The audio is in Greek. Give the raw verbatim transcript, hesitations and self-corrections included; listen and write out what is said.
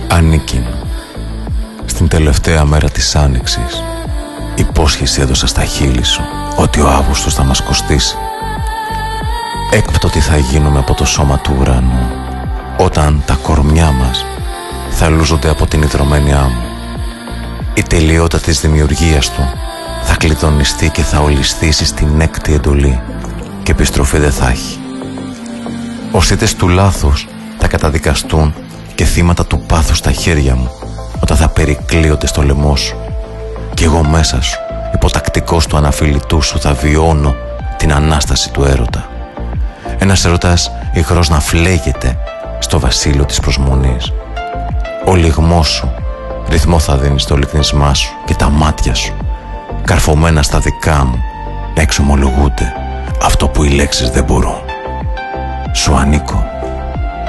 Ανίκην, στην τελευταία μέρα της άνοιξης, υπόσχεση έδωσα στα χείλη σου ότι ο Αύγουστος θα μας κοστίσει. Έκπτωτοι θα γίνουμε από το σώμα του ουρανού, όταν τα κορμιά μας θα λούζονται από την ιδρωμένη άμμο. Η τελειότητα της δημιουργίας του θα κλειδονιστεί και θα ολισθήσει στην έκτη εντολή και επιστροφή δεν θα έχει. Ορθίτες του λάθους θα καταδικαστούν και θύματα του πάθους στα χέρια μου όταν θα περικλείονται στο λαιμό σου. Κι εγώ μέσα σου, υποτακτικός του αναφιλητού σου, θα βιώνω την Ανάσταση του έρωτα. Ένας έρωτας ηχρός να φλέγεται στο βασίλειο της προσμονής. Ο λυγμός σου ρυθμό θα δίνει στο λυκνισμά σου και τα μάτια σου, καρφωμένα στα δικά μου, να εξομολογούνται αυτό που οι λέξεις δεν μπορούν. Σου ανήκω.